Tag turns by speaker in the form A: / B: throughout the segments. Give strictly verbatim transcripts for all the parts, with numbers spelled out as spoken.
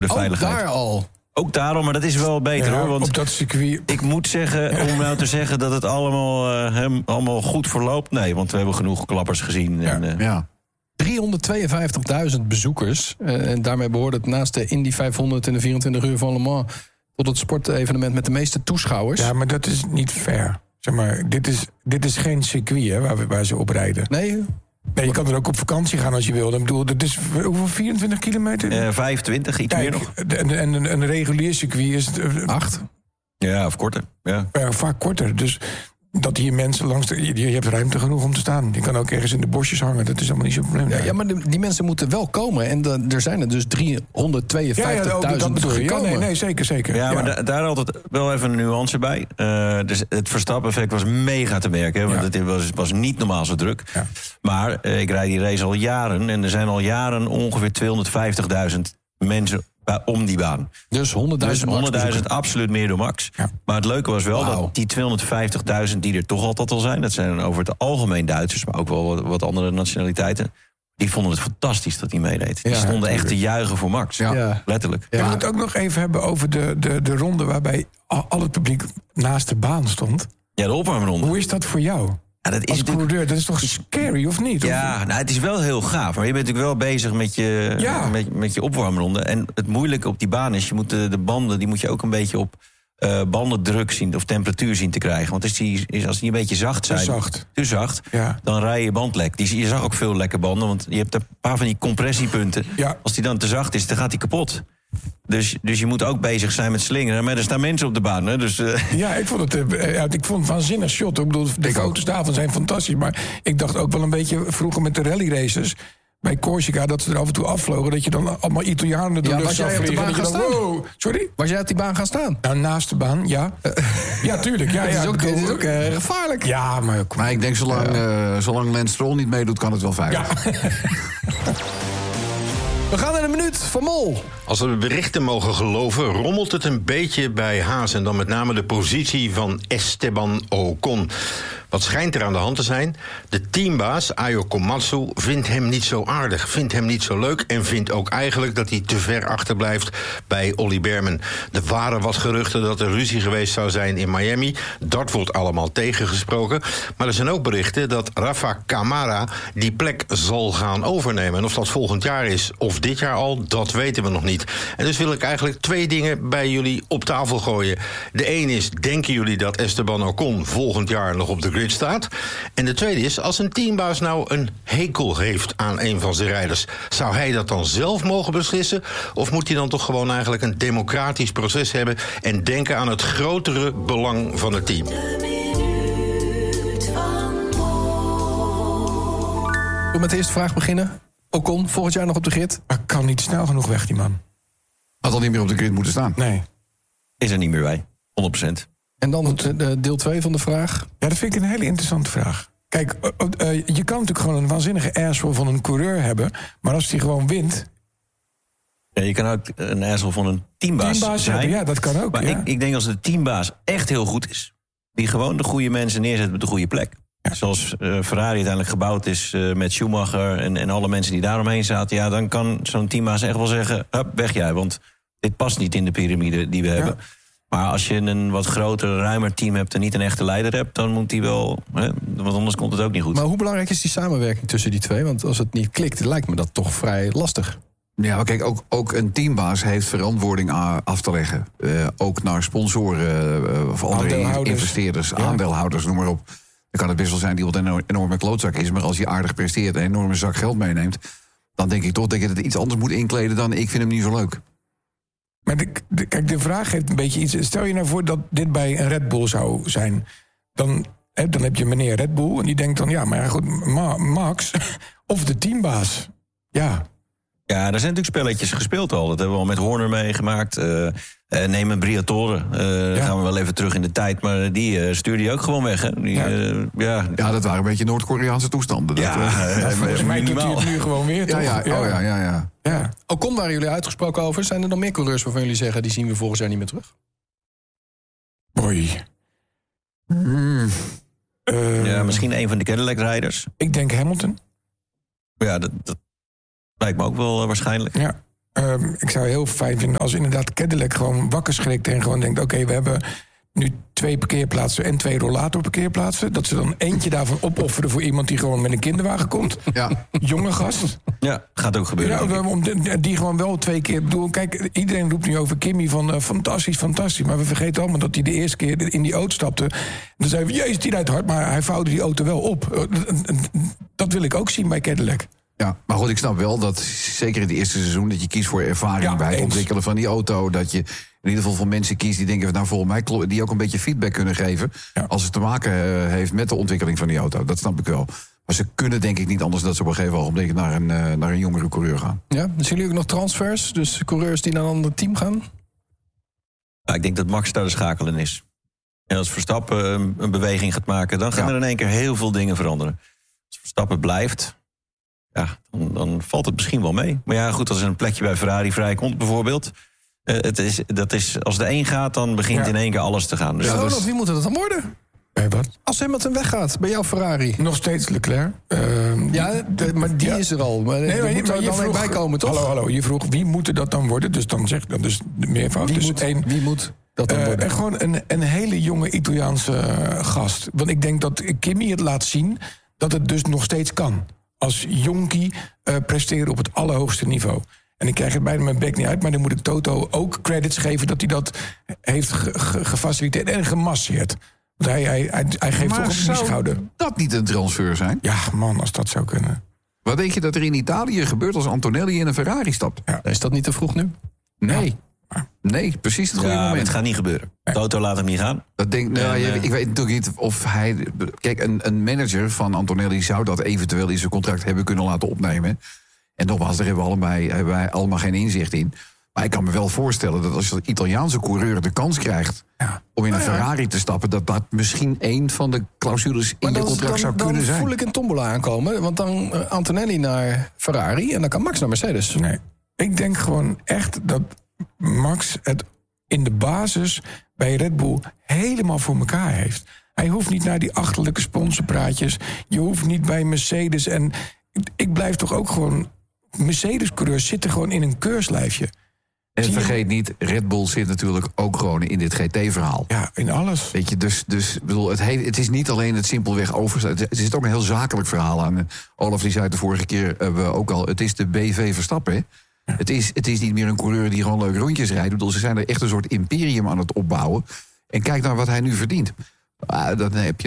A: de
B: oh,
A: veiligheid.
B: daar al.
A: Ook daarom, maar dat is wel beter
C: Ja,
A: hoor. Want
C: op dat circuit.
A: ik moet zeggen, om nou te zeggen dat het allemaal, uh, hem, allemaal goed verloopt. Nee, want we hebben genoeg klappers gezien.
B: Ja.
A: En, uh,
B: ja. driehonderdtweeënvijftigduizend bezoekers. Uh, en daarmee behoort het naast de Indy vijfhonderd en de vierentwintig uur van Le Mans tot het sportevenement met de meeste toeschouwers.
C: Ja, maar dat is niet fair. Zeg maar, dit is, dit is geen circuit hè, waar, we, waar ze op rijden.
B: Nee.
C: Nee, je kan er ook op vakantie gaan als je wil. Ik bedoel, dat is hoeveel, vierentwintig kilometer?
A: Uh, vijfentwintig, iets
C: Kijk,
A: meer nog.
C: En, en een, een regulier circuit is... Uh,
B: Acht?
A: Ja, of korter. Ja.
C: Uh, vaak korter. Dus dat hier mensen langs de... Je, je hebt ruimte genoeg om te staan. Je kan ook ergens in de bosjes hangen. Dat is allemaal niet zo'n probleem.
B: Ja, ja, maar de, die mensen moeten wel komen. En de, er zijn er dus driehonderdtweeënvijftigduizend
C: ja, ja, dat
B: gekomen.
C: nee, nee, zeker, zeker.
A: Ja, maar
C: ja.
A: Da- daar altijd wel even een nuance bij. Uh, dus het Verstappen-effect was mega te merken. Hè, want
C: Ja.
A: het was, was niet normaal zo druk.
C: Ja.
A: Maar uh, ik rijd die race al jaren. En er zijn al jaren ongeveer tweehonderdvijftigduizend mensen om die baan.
B: Dus honderdduizend
A: Dus honderdduizend absoluut meer door Max.
C: Ja.
A: Maar het leuke was wel
B: Wauw.
A: dat die tweehonderdvijftigduizend die er toch altijd al zijn... dat zijn over het algemeen Duitsers, maar ook wel wat, wat andere nationaliteiten... die vonden het fantastisch dat hij meedeed. Die
B: Ja,
A: stonden echt
B: natuurlijk.
A: te juichen voor Max.
B: Ja. Ja.
A: Letterlijk.
C: We
B: Ja.
C: moeten het ook nog even hebben over de, de, de ronde... waarbij al, al het publiek naast de baan stond.
A: Ja, de opwarmronde.
C: Hoe is dat voor jou?
A: Ja, dat is
C: Als
A: natuurlijk...
C: coureur, dat is toch scary, of niet?
A: Ja, nou, het is wel heel gaaf. Maar je bent natuurlijk wel bezig met je,
C: Ja.
A: met, met je opwarmronde. En het moeilijke op die baan is... je moet de, de banden die moet je ook een beetje op uh, bandendruk zien... of temperatuur zien te krijgen. Want als die, is, als die een beetje zacht zijn...
C: Te zacht.
A: Te zacht,
C: Ja.
A: dan rij je bandlek. Die, je zag ook veel lekke banden, want je hebt een paar van die compressiepunten.
C: Ja.
A: Als die dan te zacht is, dan gaat die kapot. Dus, dus je moet ook bezig zijn met slingeren. Maar er staan mensen op de baan, hè? Dus, uh...
C: Ja, ik vond het, uh, ja, ik vond het waanzinnig shot. Ik bedoel, de
B: Ik
C: foto's daarvan zijn fantastisch. Maar ik dacht ook wel een beetje vroeger met de rally races... bij Corsica, dat ze er af en toe afvlogen... dat je dan allemaal Italianen de
B: Ja,
C: lucht
B: was jij
C: zag
B: op de
C: vliegen.
B: baan
C: en dat je
B: gaan
C: dan,
B: staan?
C: wow. Sorry?
B: Was jij op die baan gaan staan?
C: Nou, naast de baan, ja. Ja, tuurlijk. Ja,
B: Het
C: ja,
B: is ook,
C: ik bedoel,
B: het is ook uh, gevaarlijk.
C: Ja, maar... Kom,
D: Maar ik denk, zolang, uh, zolang Lance Stroll niet meedoet, kan het wel veilig.
C: ja.
B: We gaan naar de minuut van Mol.
E: Als we de berichten mogen geloven, rommelt het een beetje bij Haas... en dan met name de positie van Esteban Ocon. Wat schijnt er aan de hand te zijn? De teambaas, Ayo Komatsu, vindt hem niet zo aardig, vindt hem niet zo leuk... en vindt ook eigenlijk dat hij te ver achterblijft bij Ollie Behrman. Er waren wat geruchten dat er ruzie geweest zou zijn in Miami. Dat wordt allemaal tegengesproken. Maar er zijn ook berichten dat Rafa Camara die plek zal gaan overnemen. En of dat volgend jaar is of dit jaar al, dat weten we nog niet. En dus wil ik eigenlijk twee dingen bij jullie op tafel gooien. De een is, denken jullie dat Esteban Ocon volgend jaar nog op de grid staat? En de tweede is, als een teambaas nou een hekel heeft aan een van zijn rijders, zou hij dat dan zelf mogen beslissen? Of moet hij dan toch gewoon eigenlijk een democratisch proces hebben en denken aan het grotere belang van het team?
B: Zullen we met de eerste vraag beginnen? Ocon, volgend jaar nog op de grid?
C: Maar kan niet snel genoeg weg, die man.
D: Had al niet meer op de grid moeten staan.
C: Nee.
A: Is er niet meer bij, honderd procent.
B: En dan het, de deel twee van de vraag.
C: Ja, dat vind ik een hele interessante vraag. Kijk, uh, uh, je kan natuurlijk gewoon een waanzinnige asshole van een coureur hebben... maar als hij gewoon wint...
A: Ja, je kan ook een asshole van een teambaas,
C: Teambaas
A: zijn.
C: hebben, ja, dat kan ook.
A: Maar
C: Ja.
A: ik, ik denk als de teambaas echt heel goed is... die gewoon de goede mensen neerzet op de goede plek.
C: Ja.
A: Zoals uh, Ferrari uiteindelijk gebouwd is uh, met Schumacher... En, en alle mensen die daaromheen zaten... ja, dan kan zo'n teambaas echt wel zeggen... Hup, weg jij, want dit past niet in de piramide die we
C: Ja.
A: hebben. Maar als je een wat groter, ruimer team hebt... en niet een echte leider hebt, dan moet die wel... Hè, want anders komt het ook niet goed.
B: Maar hoe belangrijk is die samenwerking tussen die twee? Want als het niet klikt, lijkt me dat toch vrij lastig.
D: Ja, maar kijk, ook, ook een teambaas heeft verantwoording a- af te leggen. Uh, ook naar sponsoren uh, of andere
C: Aandeelhouders.
D: investeerders,
C: Ja.
D: aandeelhouders, noem maar op. Dan kan het best wel zijn die wat een enorme, enorme klootzak is... maar als hij aardig presteert en een enorme zak geld meeneemt... dan denk ik toch dat je het iets anders moet inkleden dan... ik vind hem niet zo leuk.
C: Maar de, de- kijk, de vraag heeft een beetje iets... Stel je nou voor dat dit bij een Red Bull zou zijn. Dan, hè, dan heb je meneer Red Bull en die denkt dan... ja, maar ja, goed, Ma- Max of de teambaas. Ja,
A: Ja, er zijn natuurlijk spelletjes gespeeld al. Dat hebben we al met Horner meegemaakt. Uh, uh, neem een Briatore. Uh,
C: Ja.
A: gaan we wel even terug in de tijd. Maar die uh, stuurde je ook gewoon weg. Hè? Die,
C: Ja.
A: uh, ja.
D: Ja, dat waren een beetje Noord-Koreaanse toestanden. Dat,
A: Ja,
D: uh,
A: ja,
C: volgens mij doet hij
A: minimaal.
C: het nu gewoon weer,
D: ja,
C: toch?
D: ja, oh, ja, ja, ja.
C: ja.
B: Ocon, waren jullie uitgesproken over? Zijn er dan meer coureurs waarvan jullie zeggen... die zien we volgend jaar niet meer terug?
C: Boy. Hmm. Uh,
A: Ja, misschien een van de Cadillac-rijders.
C: Ik denk Hamilton.
A: Ja, dat, dat lijkt me ook wel uh, waarschijnlijk.
C: Ja. Um, ik zou heel fijn vinden als inderdaad Cadillac gewoon wakker schrikt... en gewoon denkt, oké, okay, we hebben nu twee parkeerplaatsen en twee rollatorparkeerplaatsen. Dat ze dan eentje daarvan opofferen voor iemand die gewoon met een kinderwagen komt.
D: Ja.
C: Jonge gast.
A: Ja, gaat ook gebeuren.
C: Ja, om de, die gewoon wel twee keer... bedoel, kijk, iedereen roept nu over Kimmy van uh, fantastisch, fantastisch. Maar we vergeten allemaal dat hij de eerste keer in die auto stapte. En dan zeiden we, jezus, die rijdt hard, maar hij vouwde die auto wel op. Dat wil ik ook zien bij Cadillac.
D: Ja, maar goed, ik snap wel dat, zeker in het eerste seizoen... dat je kiest voor ervaring
C: Ja,
D: bij het
C: eens.
D: ontwikkelen van die auto. Dat je in ieder geval voor mensen kiest die denken... nou, volgens mij klo- die ook een beetje feedback kunnen geven...
C: Ja.
D: als het te maken uh, heeft met de ontwikkeling van die auto. Dat snap ik wel. Maar ze kunnen denk ik niet anders... dat ze op een gegeven moment naar een, uh, naar een jongere coureur gaan.
B: Ja, zien jullie ook nog transfers? Dus coureurs die naar een ander team gaan?
A: Nou, ik denk dat Max daar de schakel in is. En als Verstappen een, een beweging gaat maken... dan gaan
D: Ja.
A: er in één keer heel veel dingen veranderen. Als Verstappen blijft... ja, dan, dan valt het misschien wel mee. Maar ja, goed, als er een plekje bij Ferrari vrijkomt bijvoorbeeld... Uh, het is, dat is, als de een gaat, dan begint
C: Ja.
A: in één keer alles te gaan. Dus
B: Ja,
A: dat
B: Ronald,
A: is-
B: wie moet het dan worden?
C: Bij wat?
B: Als Hamilton weggaat bij jouw Ferrari.
C: Nog steeds Leclerc. Uh,
B: Ja, de- maar die
C: ja.
B: is er al. Maar
C: Nee,
B: er
C: maar,
B: moet
C: maar
B: er
C: je
B: dan
C: vroeg,
B: bij komen, toch?
C: Hallo, hallo. Je vroeg wie moet er dat dan worden? Dus dan zeg ik dan dus de meervoud.
B: Wie,
C: Dus
B: moet,
C: één,
B: wie moet dat dan
C: eh,
B: worden?
C: en gewoon een, een hele jonge Italiaanse uh, gast. Want ik denk dat Kimi het laat zien dat het dus nog steeds kan. Als jonkie uh, presteren op het allerhoogste niveau. En ik krijg het bijna mijn bek niet uit, maar dan moet ik Toto ook credits geven dat hij dat heeft ge- ge- gefaciliteerd en gemasseerd. Want hij, hij, hij, hij geeft toch op die schouder.
D: dat niet een transfer zijn?
C: Ja, man, als dat zou kunnen.
D: Wat denk je dat er in Italië gebeurt als Antonelli in een Ferrari stapt?
B: Is dat niet te vroeg nu?
D: Nee. Nee, precies het goede
A: ja, maar
D: moment.
A: het gaat niet gebeuren. Toto laat hem niet gaan.
D: Dat denk, nou,
A: En,
D: ja,
A: eh,
D: ik weet natuurlijk niet of hij... Kijk, een, een manager van Antonelli zou dat eventueel in zijn contract hebben kunnen laten opnemen. En nogmaals, daar hebben we allebei, hebben wij allemaal geen inzicht in. Maar ik kan me wel voorstellen dat als de Italiaanse coureur de kans krijgt...
C: Ja.
D: om in een Ferrari te stappen, dat dat misschien een van de clausules in je
B: dan,
D: contract
B: dan,
D: zou
B: dan
D: kunnen zijn.
B: voel ik een tombola aankomen. Want dan uh, Antonelli naar Ferrari en dan kan Max naar Mercedes.
C: Nee, ik denk gewoon echt dat Max het in de basis bij Red Bull helemaal voor elkaar heeft. Hij hoeft niet naar die achterlijke sponsorpraatjes. Je hoeft niet bij Mercedes. En ik blijf toch ook gewoon... Mercedes-coureurs zitten gewoon in een keurslijfje.
D: En
C: Zie je-
D: vergeet niet, Red Bull zit natuurlijk ook gewoon in dit G T-verhaal.
C: Ja, in alles.
D: Weet je, dus, dus ik bedoel, het, he- het is niet alleen het simpelweg over. Er zit ook een heel zakelijk verhaal aan. Olaf die zei het de vorige keer uh, ook al. Het is de B V Verstappen. Hè? Ja. Het, is, het is niet meer een coureur die gewoon leuke rondjes rijdt. Ik bedoel, ze zijn er echt een soort imperium aan het opbouwen. En kijk naar wat hij nu verdient. Uh, dan heb je,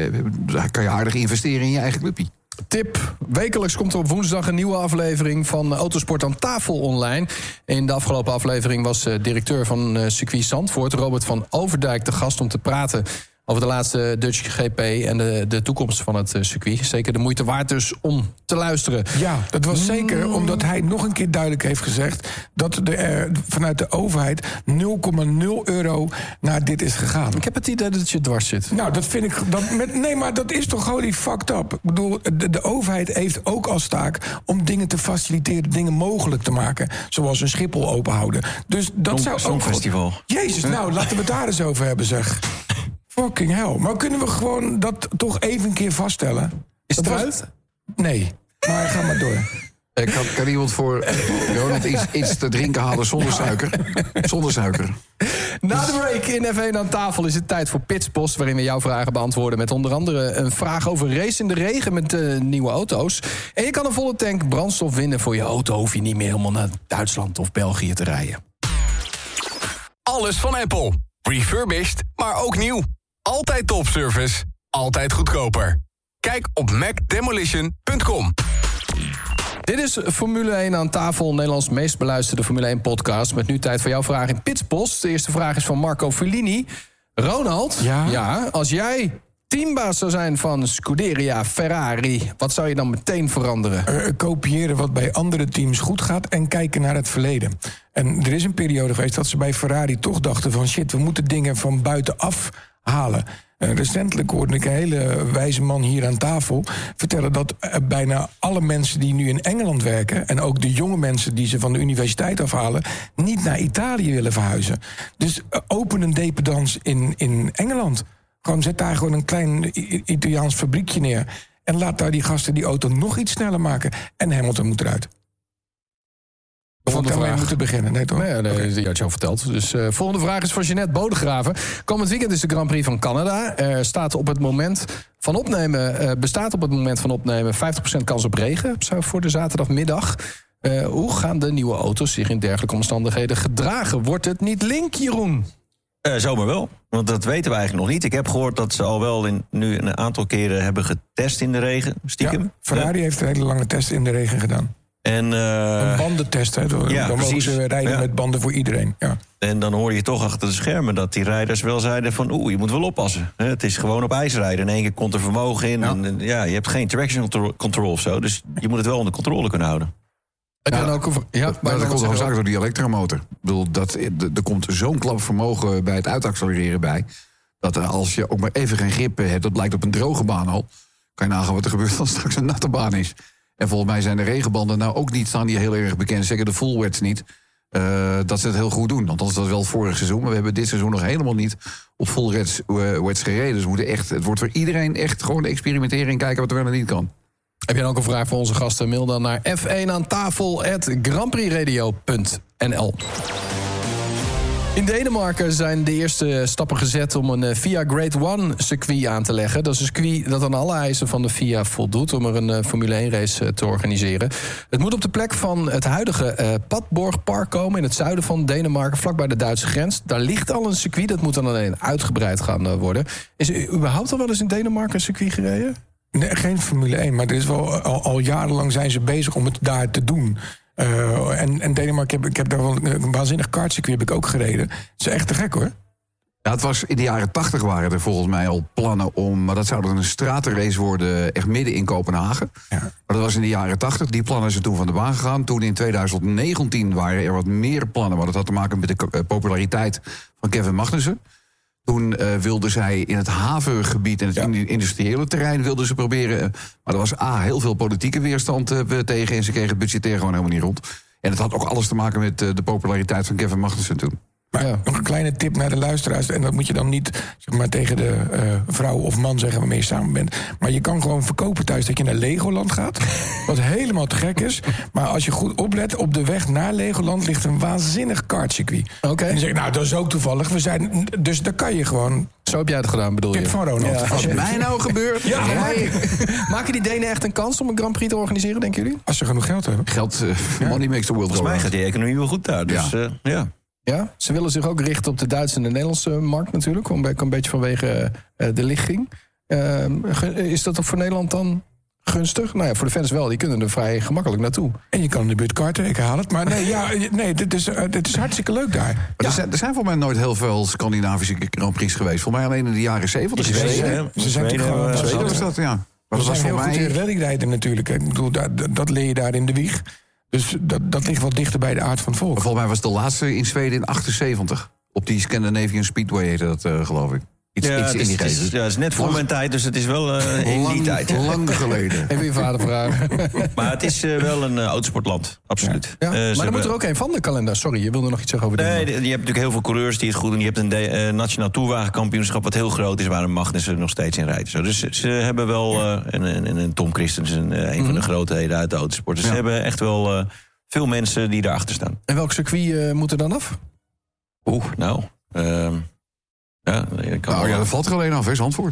D: uh, kan je aardig investeren in je eigen clubje.
B: Tip. Wekelijks komt er op woensdag een nieuwe aflevering van Autosport aan tafel online. In de afgelopen aflevering was uh, directeur van uh, circuit Zandvoort, Robert van Overdijk, de gast om te praten over de laatste Dutch G P en de, de toekomst van het uh, circuit. Zeker de moeite waard dus om te luisteren.
C: Ja, dat was zeker omdat hij nog een keer duidelijk heeft gezegd... dat er vanuit de overheid nul komma nul euro naar dit is gegaan.
B: Ik heb het idee dat je dwars zit.
C: Nou, dat vind ik... Dat met, nee, maar dat is toch gewoon die fucked up. Ik bedoel, de, de overheid heeft ook als taak om dingen te faciliteren... dingen mogelijk te maken, zoals een Schiphol openhouden. Dus dat zou ook...
A: Songfestival.
C: Jezus, nou, laten we het daar eens over hebben, zeg. Fucking hell. Maar kunnen we gewoon dat toch even een keer vaststellen?
B: Is het
C: Dat was-
B: eruit?
C: Nee, maar ga maar door.
D: Uh, kan, kan iemand voor Ronald iets, iets te drinken halen zonder suiker? Zonder suiker.
B: Na de break in F één aan tafel is het tijd voor Pitspost... waarin we jouw vragen beantwoorden met onder andere een vraag over race in de regen met uh, nieuwe auto's. En je kan een volle tank brandstof winnen voor je auto. Hoef je niet meer helemaal naar Duitsland of België te rijden.
F: Alles van Apple. Refurbished, maar ook nieuw. Altijd topservice. Altijd goedkoper. Kijk op mac demolition punt com.
B: Dit is Formule één aan tafel, Nederlands meest beluisterde Formule één podcast. Met nu tijd voor jouw vraag in Pitspost. De eerste vraag is van Marco Fellini. Ronald,
C: Ja?
B: ja, als jij teambaas zou zijn van Scuderia Ferrari... wat zou je dan meteen veranderen?
C: Uh, kopiëren wat bij andere teams goed gaat en kijken naar het verleden. En er is een periode geweest dat ze bij Ferrari toch dachten van... shit, we moeten dingen van buitenaf halen. Uh, recentelijk hoorde ik een hele wijze man hier aan tafel vertellen... dat uh, bijna alle mensen die nu in Engeland werken... en ook de jonge mensen die ze van de universiteit afhalen... niet naar Italië willen verhuizen. Dus uh, open een dependance in, in Engeland. Gewoon zet daar gewoon een klein I- Italiaans fabriekje neer... en laat daar die gasten die auto nog iets sneller maken. En Hamilton moet eruit. Volgende vraag moeten beginnen, nee toch?
B: Nee, nee okay. Die had je al verteld. Dus uh, volgende vraag is van Jeanette Bodegraven. Komend weekend is de Grand Prix van Canada. Er staat op het moment van opnemen, uh, bestaat op het moment van opnemen vijftig procent kans op regen voor de zaterdagmiddag. Uh, hoe gaan de nieuwe auto's zich in dergelijke omstandigheden gedragen? Wordt het niet link, Jeroen?
A: Uh, zomaar wel, want dat weten we eigenlijk nog niet. Ik heb gehoord dat ze al wel in, nu een aantal keren hebben getest in de regen, stiekem.
C: Ja, Ferrari ja. heeft een hele lange test in de regen gedaan.
A: En, uh,
C: een bandentest, hè? Dan
A: ja,
C: mogen
A: precies.
C: ze rijden ja. met banden voor iedereen. Ja.
A: En dan hoor je toch achter de schermen dat die rijders wel zeiden van... oeh, je moet wel oppassen. Het is gewoon op ijs rijden. In één keer komt er vermogen in. Ja. En, ja, je hebt geen traction control of zo. Dus je moet het wel onder controle kunnen houden.
B: Ja, ja, ook over, ja,
D: maar dat komt wel zaak door die elektromotor. Ik bedoel, dat, er komt zo'n klap vermogen bij het uitaccelereren bij... dat als je ook maar even geen grip hebt... dat blijkt op een droge baan al... kan je nagaan wat er gebeurt als straks een natte baan is. En volgens mij zijn de regenbanden nou ook niet... staan die heel erg bekend, zeker de full wets niet... Uh, dat ze het heel goed doen. Althans, dat is wel het vorige seizoen. Maar we hebben dit seizoen nog helemaal niet op full wets, uh, wets gereden. Dus we moeten echt, het wordt voor iedereen echt gewoon experimenteren... en kijken wat er wel en niet kan.
B: Heb jij ook een vraag voor onze gasten? Mail dan naar f één aan tafel at grandprixradio punt n l. In Denemarken zijn de eerste stappen gezet om een FIA Grade one circuit aan te leggen. Dat is een circuit dat aan alle eisen van de FIA voldoet om er een Formule één race te organiseren. Het moet op de plek van het huidige uh, Padborgpark komen in het zuiden van Denemarken, vlakbij de Duitse grens. Daar ligt al een circuit, dat moet dan alleen uitgebreid gaan uh, worden. Is er überhaupt al wel eens in Denemarken een circuit gereden?
C: Nee, geen Formule één, maar er is wel, al, al jarenlang zijn ze bezig om het daar te doen. Uh, en, en Denemarken, ik heb, ik heb daar wel een waanzinnig kartcircuit heb ik ook gereden. Het is echt te gek, hoor.
D: Ja, het was in de jaren tachtig waren er volgens mij al plannen om... maar dat zou dan een stratenrace worden, echt midden in Kopenhagen. Ja. Maar dat was in de jaren tachtig. Die plannen zijn toen van de baan gegaan. Toen in twintig negentien waren er wat meer plannen... maar dat had te maken met de populariteit van Kevin Magnussen. Toen uh, wilden zij in het havengebied en het ja. industriële terrein... wilden ze proberen, maar er was A, heel veel politieke weerstand uh, tegen... en ze kregen het budgetair gewoon helemaal niet rond. En het had ook alles te maken met uh, de populariteit van Kevin Magnussen toen.
C: Maar ja. nog een kleine tip naar de luisteraars. En dat moet je dan niet zeg maar, tegen de uh, vrouw of man zeggen waarmee je samen bent. Maar je kan gewoon verkopen thuis dat je naar Legoland gaat. Wat helemaal te gek is. Maar als je goed oplet, op de weg naar Legoland ligt een waanzinnig kartcircuit.
B: Okay.
C: En dan zeg ik, nou, dat is ook toevallig. We zijn, dus daar kan je gewoon...
B: Zo heb jij het gedaan, bedoel je?
C: Tip van Ronald.
B: Ja.
D: Als het mij nou gebeurt...
B: Ja, ja. Maken, maken die Denen echt een kans om een Grand Prix te organiseren, denken jullie?
C: Als ze genoeg geld hebben.
D: Geld, uh, ja. money makes the world go round.
A: Volgens mij gaat die economie wel goed daar. Dus, ja. Uh, ja.
B: Ja, ze willen zich ook richten op de Duitse en de Nederlandse markt natuurlijk. Een beetje vanwege uh, de ligging. Uh, is dat ook voor Nederland dan gunstig? Nou ja, voor de fans wel. Die kunnen er vrij gemakkelijk naartoe.
C: En je kan in de buurt karten, ik haal het. Maar nee, ja, nee dit, is, uh, dit is hartstikke leuk daar.
D: Maar ja. er, zijn, er zijn voor mij nooit heel veel Scandinavische Grand Prix geweest. Voor mij alleen in de jaren zeventig.
A: Ze zijn
C: natuurlijk gewoon...
D: Uh, Zweden was dat, ja. Maar
C: dat
D: was
C: zijn
D: voor
C: heel
D: mij...
C: goed in rallyrijden natuurlijk. Ik bedoel, dat, dat leer je daar in de wieg. Dus dat, dat ligt wat dichter bij de aard van het volk.
D: Maar volgens mij was de laatste in Zweden in achtenzeventig. Op die Scandinavian Speedway heette dat, uh, geloof ik. Iets,
A: ja,
D: iets
A: het is,
D: in die
A: het is, ja, het is net voor mijn tijd, dus het is wel uh, in
D: lang,
A: die tijd.
D: Lang geleden.
B: Even je vader vragen.
A: Maar het is uh, wel een uh, autosportland, absoluut.
B: Ja. Ja.
A: Uh,
B: maar er
A: hebben...
B: moet er ook een van de kalender. Sorry, je wilde nog iets zeggen over
A: Nee,
B: de...
A: je hebt natuurlijk heel veel coureurs die het goed doen. Je hebt een de, uh, nationaal toerwagenkampioenschap wat heel groot is... waar een Magnussen nog steeds in rijdt. Zo. Dus ze hebben wel... Uh, en, en, en Tom Christensen, uh, een mm-hmm. van de grootheden uit de autosport. Dus ja. Ze hebben echt wel... Uh, veel mensen die daarachter staan.
B: En welk circuit uh, moet er dan af?
A: Oeh, nou... Uh, ja, kan
D: nou ja, dat valt er alleen af, is antwoord.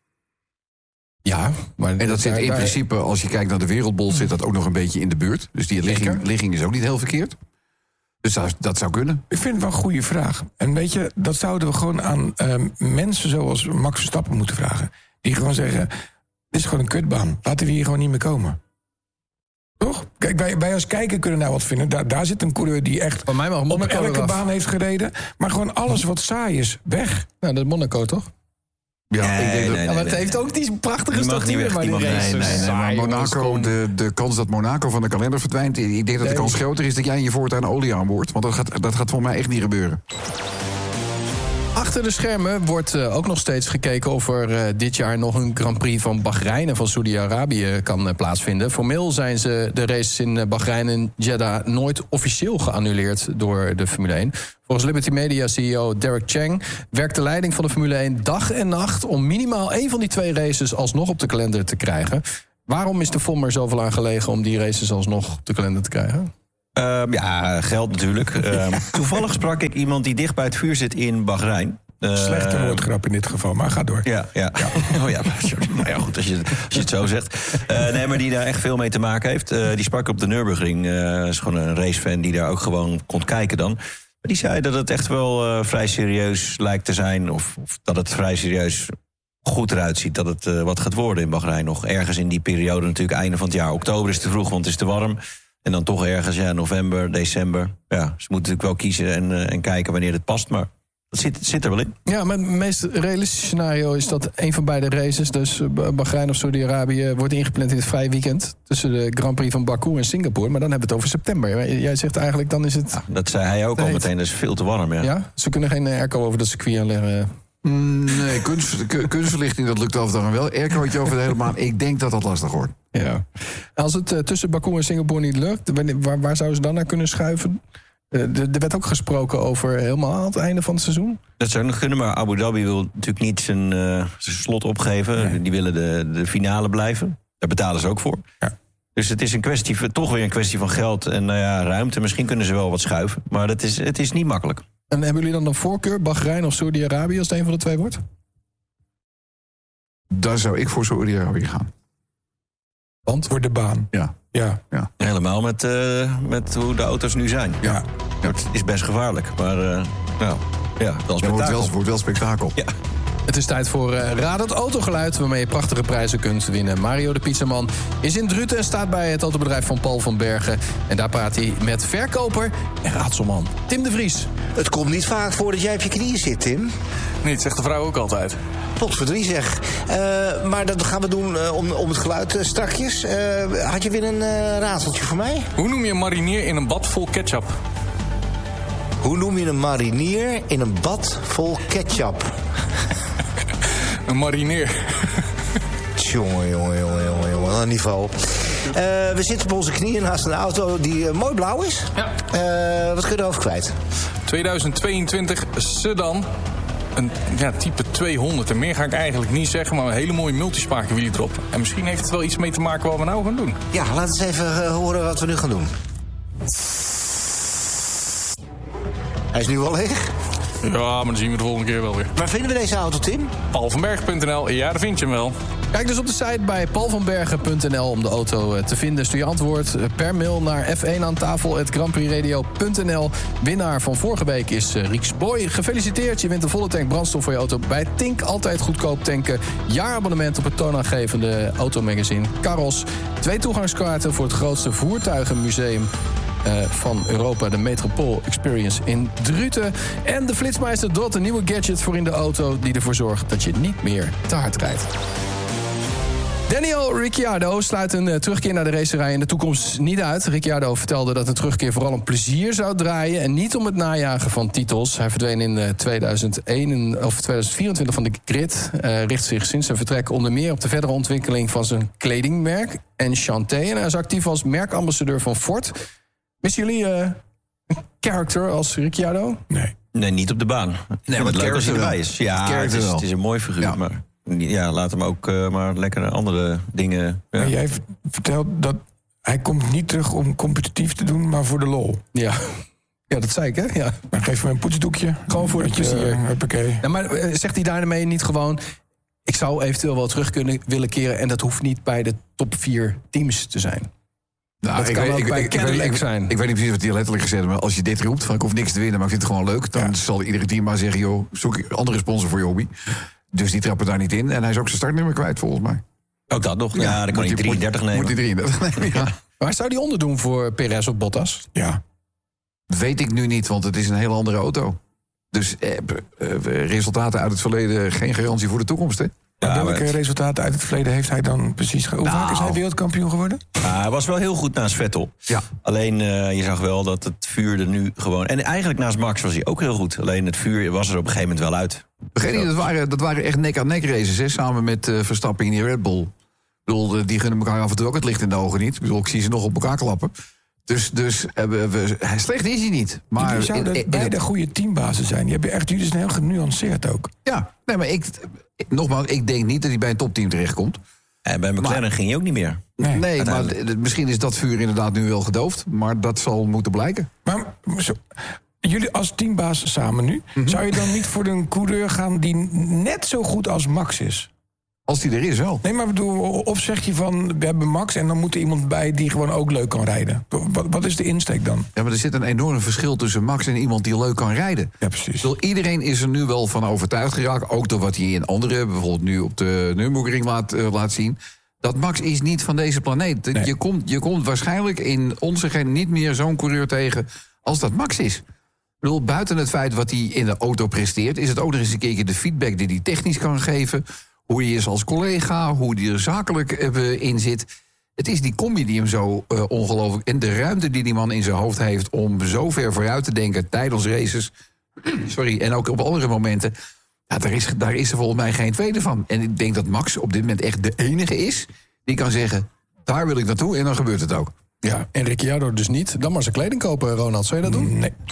B: Ja, maar...
D: En dat zit in
B: daar,
D: principe, als je kijkt naar de wereldbol... zit dat ook nog een beetje in de buurt. Dus die ligging, ligging is ook niet heel verkeerd. Dus dat, dat zou kunnen.
C: Ik vind het wel een goede vraag. En weet je, dat zouden we gewoon aan uh, mensen zoals Max Verstappen moeten vragen. Die gewoon zeggen, dit is gewoon een kutbaan. Laten we hier gewoon niet meer komen. Toch? Kijk, wij, wij als kijker kunnen daar wat vinden. Daar, daar zit een coureur die echt
B: Van mij mag
C: op elke baan heeft gereden. Maar gewoon alles wat saai is, weg.
B: Nou, dat is Monaco, toch?
D: Ja,
A: nee,
D: ik denk dat,
A: nee,
B: ja, maar
A: nee,
B: het heeft
A: nee.
B: ook die prachtige
A: die
B: statuur. Maar die
A: nee,
B: nee,
D: nee, nee, maar Monaco, de, de kans dat Monaco van de kalender verdwijnt... ik denk dat de kans groter is dat jij in je voortuin olie aan boord. Want dat gaat, dat gaat voor mij echt niet gebeuren.
B: Achter de schermen wordt uh, ook nog steeds gekeken of er uh, dit jaar nog een Grand Prix van Bahrein en van Saudi-Arabië kan uh, plaatsvinden. Formeel zijn ze de races in uh, Bahrein en Jeddah nooit officieel geannuleerd door de Formule één. Volgens Liberty Media C E O Derek Chang werkt de leiding van de Formule één dag en nacht om minimaal één van die twee races alsnog op de kalender te krijgen. Waarom is de F O M er zoveel aan gelegen om die races alsnog op de kalender te krijgen?
A: Uh, ja, geld natuurlijk. Uh, toevallig sprak ik iemand die dicht bij het vuur zit in Bahrein. Uh,
C: Slechte woordgrap in dit geval, maar ga door.
A: Ja, ja. ja. Oh ja, nou ja, goed als je, als je het zo zegt. Uh, nee, maar die daar echt veel mee te maken heeft. Uh, die sprak op de Nürburgring. Uh, is gewoon een racefan die daar ook gewoon kon kijken dan. Maar die zei dat het echt wel uh, vrij serieus lijkt te zijn. Of, of dat het vrij serieus goed eruit ziet. Dat het uh, wat gaat worden in Bahrein. Nog ergens in die periode natuurlijk, einde van het jaar. Oktober is te vroeg, want het is te warm. En dan toch ergens, ja, november, december. Ja, ze moeten natuurlijk wel kiezen en, uh, en kijken wanneer het past. Maar dat zit, zit er wel in.
B: Ja, maar het meest realistische scenario is dat een van beide races, dus Bahrein of Saudi-Arabië, wordt ingepland in het vrije weekend tussen de Grand Prix van Baku en Singapore. Maar dan hebben we het over september. Jij zegt eigenlijk, dan is het...
A: Ja, dat zei hij ook al meteen, dat is veel te warm. Ja,
B: ja? Ze kunnen geen airco over dat circuit aanleggen.
D: Nee, kunst, kunstverlichting, dat lukt af en toe wel. Aircootje over de hele maand, ik denk dat dat lastig wordt.
B: Ja. Als het uh, tussen Baku en Singapore niet lukt, waar, waar zouden ze dan naar kunnen schuiven? Uh, er werd ook gesproken over helemaal aan het einde van het seizoen.
A: Dat zou nog kunnen, maar Abu Dhabi wil natuurlijk niet zijn, uh, zijn slot opgeven. Nee. Die willen de, de finale blijven. Daar betalen ze ook voor. Ja. Dus het is een kwestie, toch weer een kwestie van geld en uh, ja, ruimte. Misschien kunnen ze wel wat schuiven, maar dat is, het is niet makkelijk.
B: En hebben jullie dan een voorkeur, Bahrein of Saudi-Arabië, als het een van de twee wordt?
D: Daar zou ik voor Saudi-Arabië gaan.
C: Want? Voor de baan.
D: Ja.
C: Ja.
A: ja. Helemaal met, uh, met hoe de auto's nu zijn.
D: Ja.
A: Het is best gevaarlijk, maar uh, nou, ja, dat is
D: wordt wel, wordt wel spektakel.
B: Ja. Het is tijd voor uh, Raad het Autogeluid, waarmee je prachtige prijzen kunt winnen. Mario de Pizzaman is in Druten en staat bij het autobedrijf van Paul van Bergen. En daar praat hij met verkoper en raadselman Tim de Vries.
G: Het komt niet vaak voor dat jij op je knieën zit, Tim.
H: Nee, dat zegt de vrouw ook altijd.
G: Potverdrie zeg. Uh, maar dat gaan we doen uh, om, om het geluid uh, strakjes. Uh, had je weer een uh, raadseltje voor mij?
H: Hoe noem je een marinier in een bad vol ketchup?
G: Hoe noem je een marinier in een bad vol ketchup?
H: Een marinier.
G: Jongen, jongen, jongen, jongen, jongen. Wat een niveau. Uh, we zitten op onze knieën naast een auto die uh, mooi blauw is.
H: Ja.
G: Uh, wat kun je erover kwijt?
H: tweeduizend tweeëntwintig sedan. Een ja, type tweehonderd. En meer ga ik eigenlijk niet zeggen, maar een hele mooie multispakenwiel erop. En misschien heeft het wel iets mee te maken wat we nou gaan doen.
G: Ja, laat eens even uh, horen wat we nu gaan doen. Hij is nu al leeg.
H: Ja, maar dan zien we de volgende keer wel weer.
G: Waar vinden we deze auto, Tim?
H: paul van bergen punt n l. Ja, daar vind je hem wel.
B: Kijk dus op de site bij paul van bergen punt n l om de auto te vinden. Stuur je antwoord per mail naar f één aan tafel at grand prix radio punt n l. Winnaar van vorige week is Rieks Boy. Gefeliciteerd, je wint een volle tank brandstof voor je auto bij Tink. Altijd goedkoop tanken. Jaarabonnement op het toonaangevende automagazine Caros. Twee toegangskaarten voor het grootste voertuigenmuseum Uh, van Europa, de Metropool Experience in Druten. En de Flitsmeister Dot, een nieuwe gadget voor in de auto die ervoor zorgt dat je niet meer te hard rijdt. Daniel Ricciardo sluit een uh, terugkeer naar de racerij in de toekomst niet uit. Ricciardo vertelde dat een terugkeer vooral om plezier zou draaien en niet om het najagen van titels. Hij verdween in uh, tweeduizend één of tweeduizend vierentwintig van de grid. Uh, richt zich sinds zijn vertrek onder meer op de verdere ontwikkeling van zijn kledingmerk Enchanté. En hij is actief als merkambassadeur van Ford. Missen jullie uh, een character als Ricciardo?
C: Nee.
A: Nee, niet op de baan. Nee, wat leuk als hij erbij is. Ja, het is, het is een mooi figuur, ja. Maar ja, laat hem ook uh, maar lekker andere dingen. Ja.
C: Maar jij vertelt dat hij komt niet terug om competitief te doen, maar voor de lol.
B: Ja, ja dat zei ik, hè? Ja.
C: Maar geef me een poetsdoekje.
B: Gewoon voor het plezier.
C: Uh,
B: ja, maar uh, zegt hij daarmee niet gewoon, ik zou eventueel wel terug kunnen willen keren en dat hoeft niet bij de top vier teams te zijn?
D: Nou,
B: dat
D: ik
B: kan
D: weet,
B: ook
D: ik,
B: bij
D: ik,
B: Cadillac
D: ik,
B: zijn.
D: Ik, ik weet niet precies wat hij letterlijk gezegd heeft, maar als je dit roept, van ik hoef niks te winnen, maar ik vind het gewoon leuk, dan ja. zal iedere team maar zeggen, joh, zoek een andere sponsor voor je hobby. Dus die trappen daar niet in. En hij is ook zijn startnummer kwijt, volgens mij.
A: Ook dat nog? Ja, ja dan kan hij drieëndertig
D: moet,
A: nemen.
D: Moet hij drieëndertig nemen, ja.
B: Ja. Waar zou die onderdoen voor Perez of Bottas?
C: Ja.
D: Weet ik nu niet, want het is een hele andere auto. Dus eh, eh, resultaten uit het verleden, geen garantie voor de toekomst, hè?
C: Ja, welke
A: het...
C: resultaten uit het verleden heeft hij dan precies... Hoe nou, vaak is hij wereldkampioen geworden?
A: Ja, hij was wel heel goed naast Vettel.
D: Ja.
A: Alleen, uh, je zag wel dat het vuur er nu gewoon... En eigenlijk naast Max was hij ook heel goed. Alleen het vuur was er op een gegeven moment wel uit.
D: Begrijp je, dat waren, dat waren echt nek-aan-nek races, hè? Samen met uh, Verstappen in die Red Bull. Ik bedoel, die gunnen elkaar af en toe ook het licht in de ogen niet. Ik bedoel, ik zie ze nog op elkaar klappen. Dus, dus uh, we, we, slecht is hij niet. Maar
C: die zouden in, in, beide in, goede teambazen zijn. Die hebben echt, jullie zijn heel genuanceerd ook.
D: Ja, nee, maar ik... Nogmaals, ik denk niet dat hij bij een topteam terechtkomt.
A: En bij McLaren maar, ging je ook niet meer.
D: Nee, nee maar d- misschien is dat vuur inderdaad nu wel gedoofd. Maar dat zal moeten blijken.
C: Maar zo, jullie als teambaas samen nu... Mm-hmm. zou je dan niet voor een coureur gaan die net zo goed als Max is?
D: Als die er is wel.
C: Nee, maar bedoel, of zeg je van, we hebben Max... en dan moet er iemand bij die gewoon ook leuk kan rijden. Wat, wat is de insteek dan?
D: Ja, maar er zit een enorm verschil tussen Max en iemand die leuk kan rijden.
C: Ja, precies.
D: Dus iedereen is er nu wel van overtuigd geraakt. Ook door wat hij in andere, bijvoorbeeld nu op de Nürburgring laat, uh, laat zien... dat Max is niet van deze planeet. Nee. Je, komt, je komt waarschijnlijk in onze gen niet meer zo'n coureur tegen... als dat Max is. Ik bedoel, buiten het feit wat hij in de auto presteert... is het ook nog eens een keertje de feedback die hij technisch kan geven... hoe hij is als collega, hoe hij er zakelijk uh, in zit. Het is die combi die hem zo uh, ongelooflijk... en de ruimte die die man in zijn hoofd heeft... om zo ver vooruit te denken tijdens races... sorry, en ook op andere momenten... Ja, daar, is, daar is er volgens mij geen tweede van. En ik denk dat Max op dit moment echt de enige is... die kan zeggen, daar wil ik naartoe en dan gebeurt het ook.
B: Ja, en Ricciardo dus niet. Dan maar zijn kleding kopen, Ronald. Zou je dat doen?
C: Nee.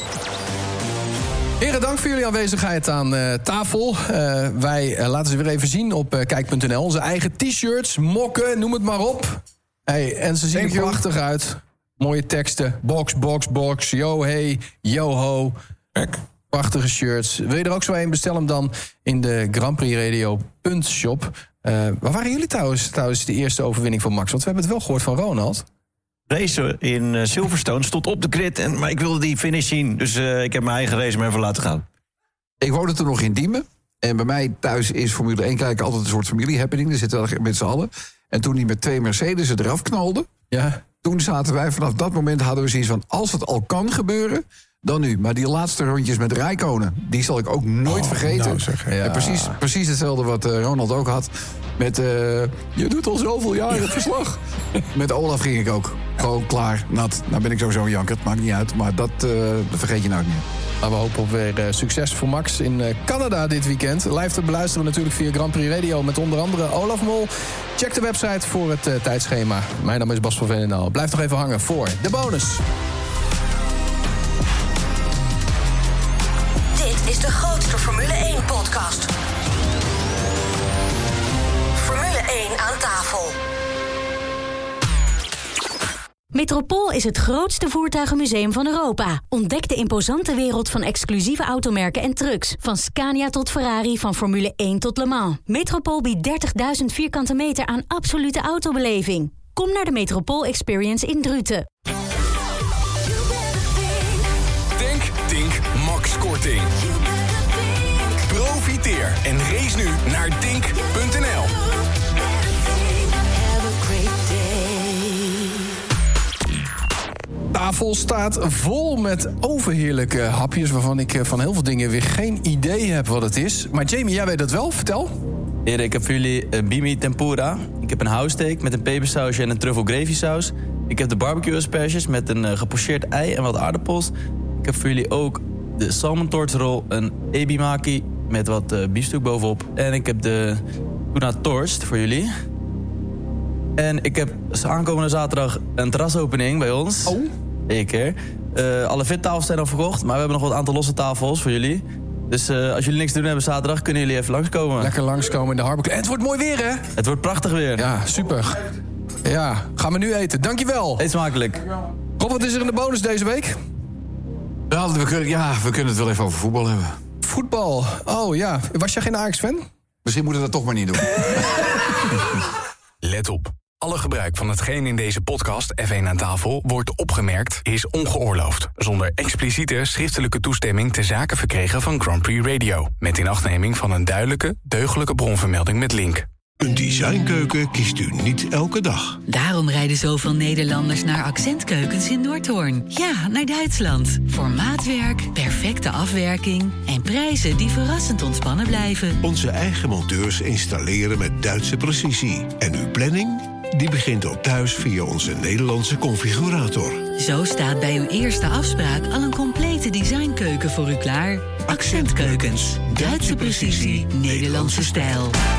B: Heren, dank voor jullie aanwezigheid aan uh, tafel. Uh, wij uh, laten ze weer even zien op uh, kijk punt n l. Onze eigen t-shirts, mokken, noem het maar op. Hey, en ze zien er prachtig uit. Mooie teksten. Box, box, box. Yo, hey, yo, ho. Kijk. Prachtige shirts. Wil je er ook zo een? Bestel hem dan in de Grand Prix Radio shop. Uh, waar waren jullie trouwens, trouwens de eerste overwinning van Max? Want we hebben het wel gehoord van Ronald.
A: Race in uh, Silverstone stond op de grid, en, maar ik wilde die finish zien. Dus uh, ik heb mijn eigen race maar even laten gaan.
D: Ik woonde toen nog in Diemen. En bij mij thuis is Formule één kijken altijd een soort familie-happening. Daar zitten we met z'n allen. En toen hij met twee Mercedes eraf knalde...
B: Ja.
D: Toen zaten wij vanaf dat moment, hadden we zoiets van... als het al kan gebeuren, dan nu. Maar die laatste rondjes met Räikkönen, die zal ik ook nooit oh, vergeten.
C: Nou zeg, ja.
D: En precies, precies hetzelfde wat uh, Ronald ook had. Met, uh, je doet al zoveel jaar het verslag. Met Olaf ging ik ook. Gewoon klaar, nat. Nou ben ik sowieso een janker, het maakt niet uit. Maar dat, uh, dat vergeet je nou niet meer.
B: Maar we hopen op weer uh, succes voor Max in uh, Canada dit weekend. Live te beluisteren natuurlijk via Grand Prix Radio... met onder andere Olaf Mol. Check de website voor het uh, tijdschema. Mijn naam is Bas van Veenendaal. Blijf nog even hangen voor de bonus.
I: Dit is de grootste Formule één-podcast. Formule één aan tafel.
J: Metropool is het grootste voertuigenmuseum van Europa. Ontdek de imposante wereld van exclusieve automerken en trucks. Van Scania tot Ferrari, van Formule één tot Le Mans. Metropool biedt dertigduizend vierkante meter aan absolute autobeleving. Kom naar de Metropool Experience in Druten.
F: Denk, Tink, Max Korting. Profiteer en race nu naar Tink punt n l.
B: Tafel staat vol met overheerlijke hapjes... waarvan ik van heel veel dingen weer geen idee heb wat het is. Maar Jamie, jij weet dat wel. Vertel.
K: Heren, ik heb voor jullie een bimi tempura. Ik heb een housesteak met een pepersausje en een truffle gravy saus. Ik heb de barbecue asperges met een uh, gepocheerd ei en wat aardappels. Ik heb voor jullie ook de salmon torterol, een ebimaki met wat uh, biefstuk bovenop. En ik heb de tuna torst voor jullie. En ik heb aankomende zaterdag een terrasopening bij ons.
B: Oh.
K: Zeker. Uh, alle vittafels zijn al verkocht, maar we hebben nog wat aantal losse tafels voor jullie. Dus uh, als jullie niks te doen hebben zaterdag, kunnen jullie even langskomen.
B: Lekker langskomen in de Harbor. En het wordt mooi weer, hè?
K: Het wordt prachtig weer.
B: Ja, super. Ja, gaan we nu eten. Dankjewel.
K: Eet smakelijk.
B: Rob, wat is er in de bonus deze week?
D: Ja, we kunnen, ja, we kunnen het wel even over voetbal hebben.
B: Voetbal. Oh ja. Was jij geen Ajax-fan?
D: Misschien moeten we dat toch maar niet doen.
F: Let op. Alle gebruik van hetgeen in deze podcast F één aan tafel wordt opgemerkt is ongeoorloofd. Zonder expliciete schriftelijke toestemming ter zake verkregen van Grand Prix Radio. Met inachtneming van een duidelijke, deugdelijke bronvermelding met link.
L: Een designkeuken kiest u niet elke dag.
M: Daarom rijden zoveel Nederlanders naar Accentkeukens in Noordhoorn. Ja, naar Duitsland. Voor maatwerk, perfecte afwerking en prijzen die verrassend ontspannen blijven.
L: Onze eigen monteurs installeren met Duitse precisie. En uw planning? Die begint ook thuis via onze Nederlandse configurator.
M: Zo staat bij uw eerste afspraak al een complete designkeuken voor u klaar. Accentkeukens. Duitse precisie, Nederlandse stijl.